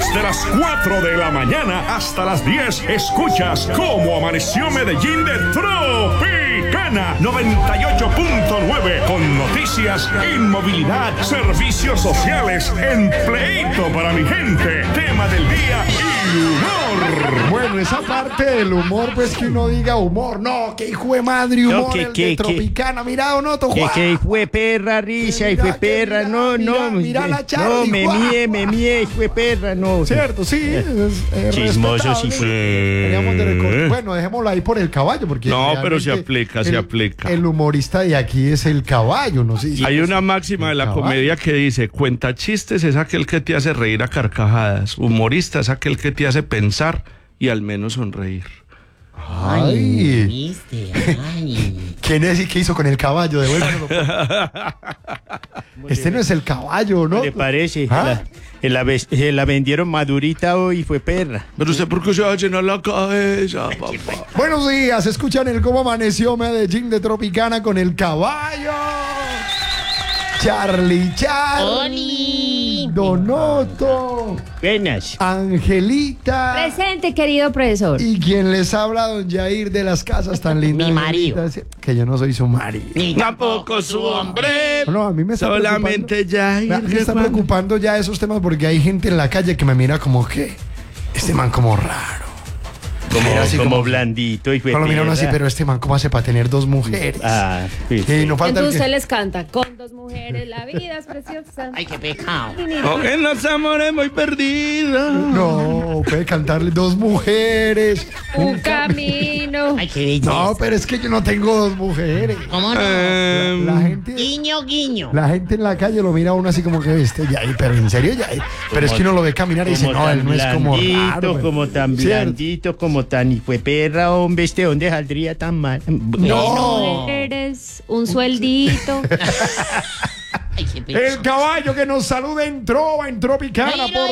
Desde las 4 de la mañana hasta las 10 escuchas Cómo Amaneció Medellín de Tropicana 98.9 con noticias, inmovilidad, servicios sociales, empleito para mi gente, tema del día y humor. Bueno, esa parte del humor, pues que uno diga humor, no, que hijo de madre, humor, No, de Tropicana, mira, ¿o no, Juan? Que fue perra, risa, y fue perra, mira la Charlie, no, me mie, fue perra, no. Cierto, sí, es Chismoso, sí fue. Bueno, dejémoslo ahí por el caballo, porque No, pero se realmente aplica. El humorista de aquí es el caballo, ¿no? Sí, Hay una máxima de la comedia que dice: cuenta chistes es aquel que te hace reír a carcajadas, humorista es aquel que te hace pensar y al menos sonreír. Ay. ¿Viste? Ay. ¿Quién es y qué hizo con el caballo? Devuélvelo. Este no es el caballo, ¿no? ¿Le parece? ¿Ah? La vendieron madurita hoy y fue perra. Pero usted, ¿por qué se va a llenar la cabeza, papá? Buenos días, escuchan el Cómo Amaneció Medellín de Tropicana con el caballo. Charlie, Oli. Donoto, Buenas. Angelita. Presente, querido profesor. Y quien les habla, don Jair de las Casas tan lindas. Mi marido. Que yo no soy su marido. Ni Tampoco su hombre. No, a mí me está Solamente preocupando. Me está Jair. preocupando ya esos temas porque hay gente en la calle que me mira como que este man como raro. Mira, así Como como- blandito y fue No lo miran así, perra. pero este man cómo hace para tener dos mujeres. Ah, sí. Y no falta el Entonces que... usted les canta, con dos mujeres la vida es preciosa. Ay, qué pecado. En los amores muy perdidos. No, puede cantarle dos mujeres. Un camino. Ay, qué belleza. No, pero es que yo no tengo dos mujeres. ¿Cómo no? La gente... Guiño, guiño. La gente en la calle lo mira a uno así como que este Jair, pero en serio Jair. Pero es que uno lo ve caminar y dice, Como no, tan él no es como blandito, raro. pero- como tan ¿Cierto? blandito, como tan y fue perra, hombre, ¿dónde saldría tan mal? No. Eres un sueldito. Ay, qué pecado. El caballo que nos saluda en Tropicana. Jairo,